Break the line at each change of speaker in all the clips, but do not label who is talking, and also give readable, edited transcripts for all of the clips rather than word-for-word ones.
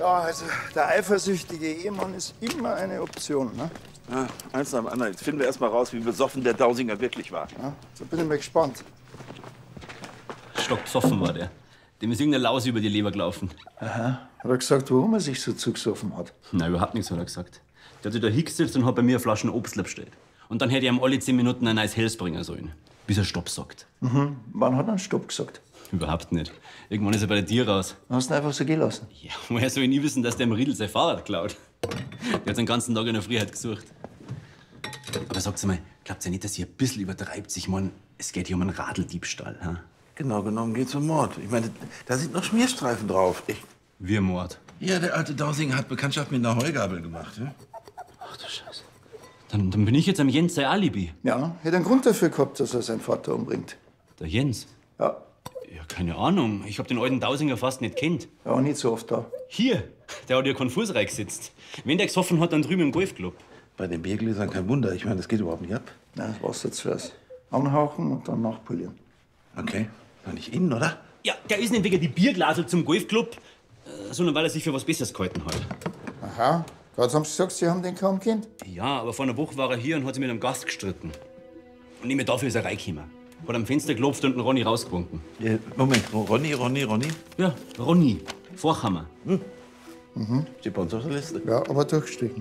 Ja, also der eifersüchtige Ehemann ist immer eine Option, ne?
Ja, eins nach dem anderen. Jetzt finden wir erst mal raus, wie besoffen der Dausinger wirklich war.
Ja, so bin ich mal gespannt.
Stockbesoffen war der. Dem ist irgendeine Laus über die Leber gelaufen.
Aha. Hat er gesagt, warum er sich so zugesoffen hat?
Nein, überhaupt nichts hat er gesagt. Der hat sich da hingesetzt und hat bei mir eine Flasche Obstler bestellt. Und dann hätte ich ihm alle 10 Minuten ein neues Helles bringen sollen. Bis er Stopp sagt.
Mhm. Wann hat er einen Stopp gesagt?
Überhaupt nicht. Irgendwann ist er bei der Tier raus.
Hast du ihn einfach so gehen lassen?
Ja, woher soll ich nie wissen, dass der im Riedel sein Fahrrad klaut? Der hat den ganzen Tag in der Frühheit gesucht. Aber sagt's mal, glaubt ihr nicht, dass ihr ein bisschen übertreibt? Ich mein, es geht hier um einen Radeldiebstahl. Ha?
Genau genommen geht's um Mord. Ich meine, da sind noch Schmierstreifen drauf.
Wie Mord?
Ja, der alte Dausinger hat Bekanntschaft mit einer Heugabel gemacht. Ja?
Ach du Scheiße. Dann bin ich jetzt am Jens sein Alibi.
Ja, hätte einen Grund dafür gehabt, dass er seinen Vater umbringt.
Der Jens?
Ja.
Ja, keine Ahnung. Ich hab den alten Dausinger fast nicht kennt.
Ja, nicht so oft da.
Hier, der hat ja konfus reingesetzt. Wenn der gesoffen hat, dann drüben im Golfclub.
Bei den Biergläsern kein Wunder. Ich meine, das geht überhaupt nicht ab.
Nein, Wasser zuerst. Anhauchen und dann nachpolieren.
Okay. Noch nicht innen, oder?
Ja, der ist nicht wegen die Bierglasel zum Golfclub, sondern weil er sich für was Besseres gehalten hat.
Aha. Gerade haben Sie gesagt, Sie haben den kaum kennt.
Ja, aber vor einer Woche war er hier und hat sich mit einem Gast gestritten. Und nicht mehr dafür ist er reingekommen. Hat am Fenster geklopft und den Ronny rausgewunken.
Moment, Ronny?
Ja, Ronny. Vorhammer.
Steht bei uns auf der Liste.
Ja, aber durchgestrichen.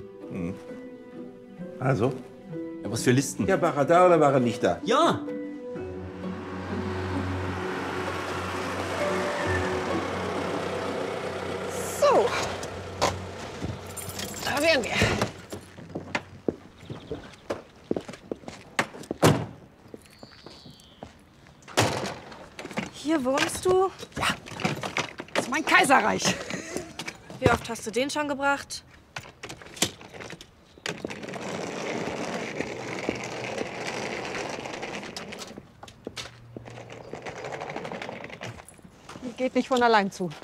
Also?
Ja, was für Listen?
Ja, war er da oder war er nicht da?
Ja!
So. Da wären wir. Hier wohnst du? Ja. Das ist mein Kaiserreich. Wie oft hast du den schon gebracht? Geht nicht von allein zu.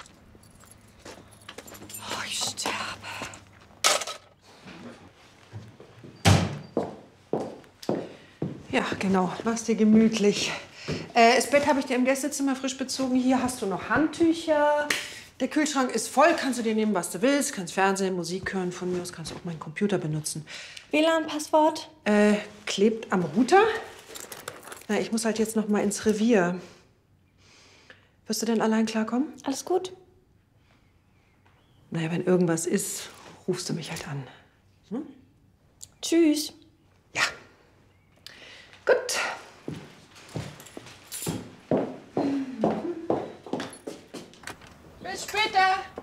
Oh, ich sterbe. Ja, genau. Mach's dir gemütlich. Das Bett habe ich dir im Gästezimmer frisch bezogen. Hier hast du noch Handtücher. Der Kühlschrank ist voll. Kannst du dir nehmen, was du willst. Kannst Fernsehen, Musik hören. Von mir aus kannst du auch meinen Computer benutzen.
WLAN-Passwort?
Klebt am Router. Na, ich muss halt jetzt noch mal ins Revier. Wirst du denn allein klarkommen?
Alles gut?
Naja, wenn irgendwas ist, rufst du mich halt an. Hm?
Tschüss.
Ja. Gut. Bis später.